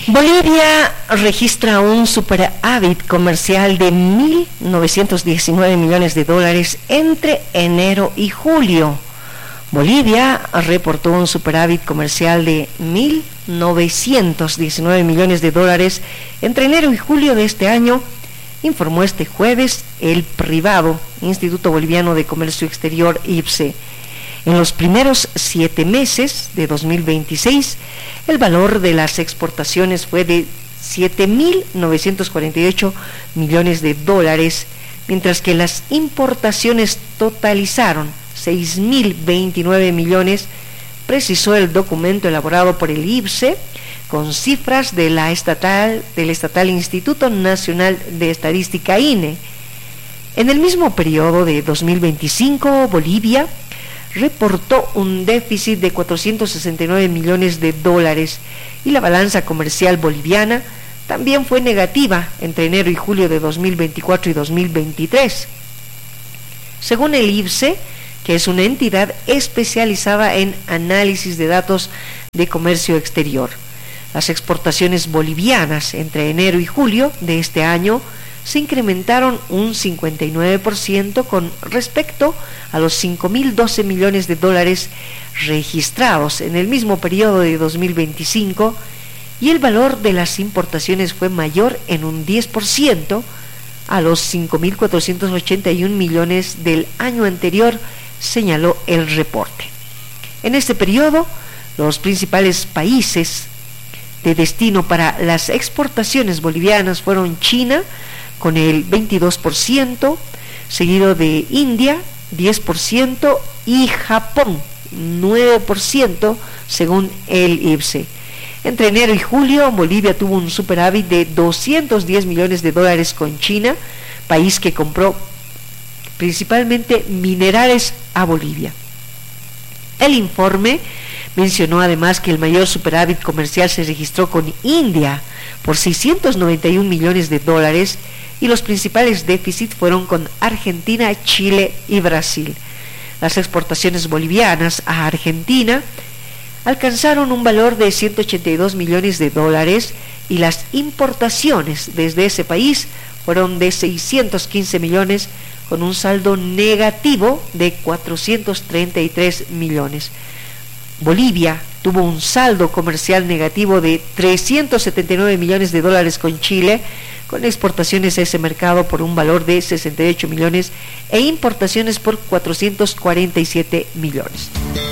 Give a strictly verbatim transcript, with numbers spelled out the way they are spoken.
Bolivia registra un superávit comercial de mil novecientos diecinueve millones de dólares entre enero y julio. Bolivia reportó un superávit comercial de mil novecientos diecinueve millones de dólares entre enero y julio de este año, informó este jueves el privado Instituto Boliviano de Comercio Exterior, I B S E. En los primeros siete meses de dos mil veintiséis, el valor de las exportaciones fue de siete mil novecientos cuarenta y ocho millones de dólares, mientras que las importaciones totalizaron seis mil veintinueve millones, precisó el documento elaborado por el I B S E con cifras de la estatal, del estatal Instituto Nacional de Estadística, I N E. En el mismo periodo de dos mil veinticinco, Bolivia reportó un déficit de cuatrocientos sesenta y nueve millones de dólares y la balanza comercial boliviana también fue negativa entre enero y julio de dos mil veinticuatro y dos mil veintitrés. Según el I B S E, que es una entidad especializada en análisis de datos de comercio exterior, las exportaciones bolivianas entre enero y julio de este año se incrementaron un cincuenta y nueve por ciento con respecto a los cinco mil doce millones de dólares registrados en el mismo periodo de dos mil veinticinco, y el valor de las importaciones fue mayor en un diez por ciento a los cinco mil cuatrocientos ochenta y un millones del año anterior, señaló el reporte. En este periodo, los principales países de destino para las exportaciones bolivianas fueron China, con el veintidós por ciento, seguido de India, diez por ciento, y Japón, nueve por ciento, según el I B S E. Entre enero y julio, Bolivia tuvo un superávit de doscientos diez millones de dólares con China, país que compró principalmente minerales a Bolivia. El informe mencionó además que el mayor superávit comercial se registró con India por seiscientos noventa y un millones de dólares, y los principales déficits fueron con Argentina, Chile y Brasil. Las exportaciones bolivianas a Argentina alcanzaron un valor de ciento ochenta y dos millones de dólares y las importaciones desde ese país fueron de seiscientos quince millones, con un saldo negativo de cuatrocientos treinta y tres millones. Bolivia tuvo un saldo comercial negativo de trescientos setenta y nueve millones de dólares con Chile, con exportaciones a ese mercado por un valor de sesenta y ocho millones e importaciones por cuatrocientos cuarenta y siete millones.